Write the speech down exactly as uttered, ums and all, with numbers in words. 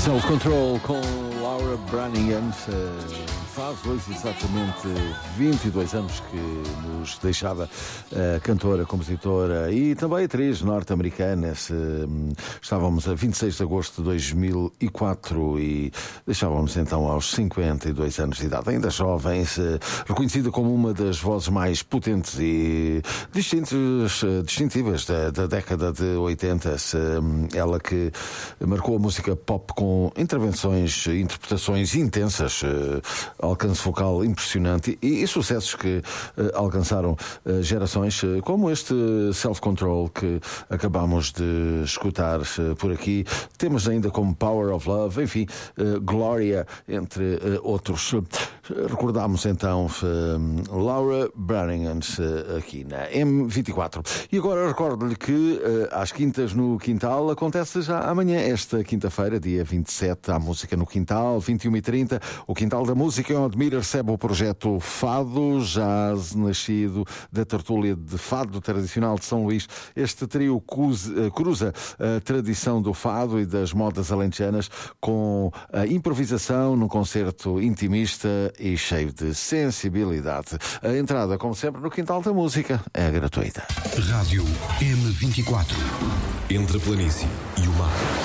Self-Control com Laura Branigan. Faz hoje exatamente vinte e dois anos que nos deixava a cantora, compositora e também atriz norte-americana. Estávamos a vinte e seis de agosto de dois mil e quatro e deixávamos então aos cinquenta e dois anos de idade. Ainda jovem, reconhecida como uma das vozes mais potentes e distintas, distintivas da, da década de oitenta. Ela que marcou a música pop com intervenções, interpretações intensas, alcance vocal impressionante e, e sucessos que uh, alcançaram uh, gerações, uh, como este Self-Control que acabamos de escutar uh, por aqui. Temas ainda como Power of Love, enfim, uh, Gloria, entre uh, outros. Recordámos então uh, Laura Branigan uh, aqui na M vinte e quatro. E agora recordo-lhe que uh, às quintas no Quintal acontece já amanhã, esta quinta-feira, dia vinte e sete, há música no Quintal, vinte e uma e trinta, o Quintal da Música, onde Mira recebe o projeto Fado, jazz nascido da tertúlia de fado tradicional de São Luís. Este trio cruza a tradição do fado e das modas alentejanas com a improvisação num concerto intimista e cheio de sensibilidade. A entrada, como sempre, no Quintal da Música é gratuita. Rádio M vinte e quatro. Entre a planície e o mar.